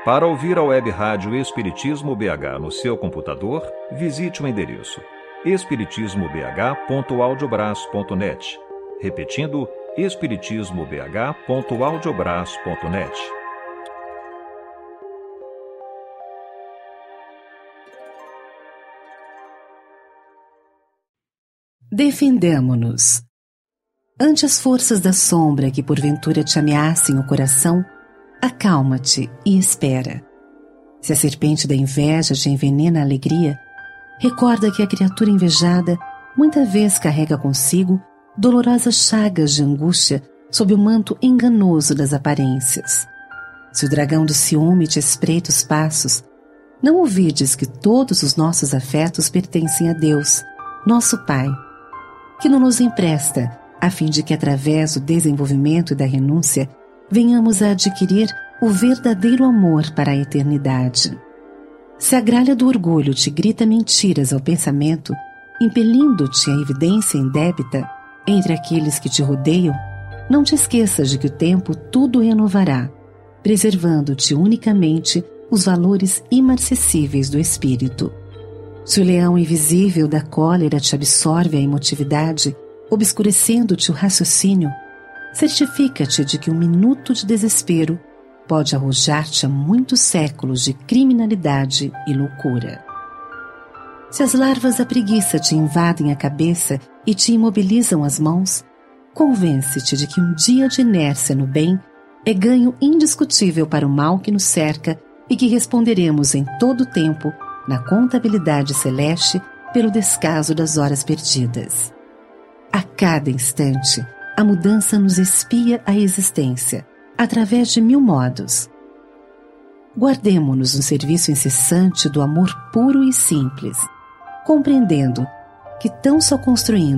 Para ouvir a web rádio Espiritismo BH no seu computador, visite o endereço espiritismobh.audiobraço.net. Repetindo, espiritismobh.audiobraço.net. Defendamo-nos. Ante as forças da sombra que porventura te ameacem o coração, acalma-te e espera. Se a serpente da inveja te envenena a alegria, recorda que a criatura invejada muita vez carrega consigo dolorosas chagas de angústia sob o manto enganoso das aparências. Se o dragão do ciúme te espreita os passos, não ouvides que todos os nossos afetos pertencem a Deus, nosso Pai, que não nos empresta, a fim de que através do desenvolvimento e da renúncia venhamos a adquirir o verdadeiro amor para a eternidade. Se a gralha do orgulho te grita mentiras ao pensamento, impelindo-te à evidência indébita entre aqueles que te rodeiam, não te esqueças de que o tempo tudo renovará, preservando-te unicamente os valores imarcessíveis do espírito. Se o leão invisível da cólera te absorve a emotividade, obscurecendo-te o raciocínio, certifica-te de que um minuto de desespero pode arrojar-te a muitos séculos de criminalidade e loucura. Se as larvas da preguiça te invadem a cabeça e te imobilizam as mãos, convence-te de que um dia de inércia no bem é ganho indiscutível para o mal que nos cerca e que responderemos em todo o tempo na contabilidade celeste pelo descaso das horas perdidas. A cada instante, a mudança nos espia a existência, através de 1000 modos. Guardemo-nos no serviço incessante do amor puro e simples, compreendendo que tão só construindo